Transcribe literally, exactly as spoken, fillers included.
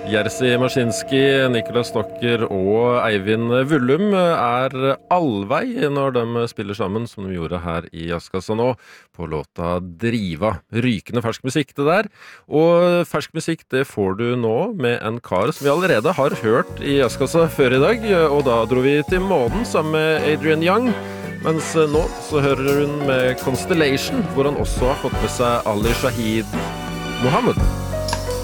Jerzy Marcinski, Nicolas Stocker og Eivind Vullum er allvei når de spiller sammen, som de gjorde her i Jazzkassa nå, på låta Driva. Rykende fersk musikk det der. Og fersk musikk det får du nå med en kar som vi allerede har hørt i Jazzkassa før i dag, og da dro vi til månen sammen med Adrian Young, mens nå så hører hun med Constellation, hvor han også har fått med seg Ali Shaheed Mohammed.